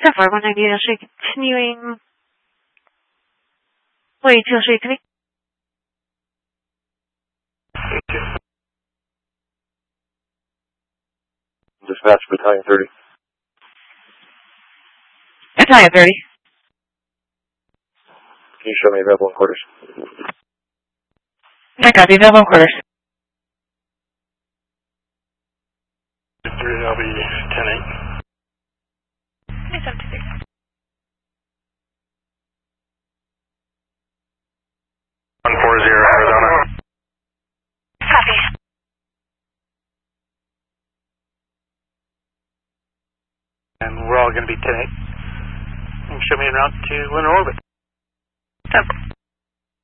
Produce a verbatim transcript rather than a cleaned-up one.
Sapphire one ninety Ashley, continuing. Wait, Ashley, can I? Dispatch Battalion thirty. Battalion thirty. Can you show me available in quarters? I copy, available in quarters. three, I'll be ten eight. one four zero Arizona. Copy. And we're all going to be ten eight. Show me en route to lunar orbit. Stop.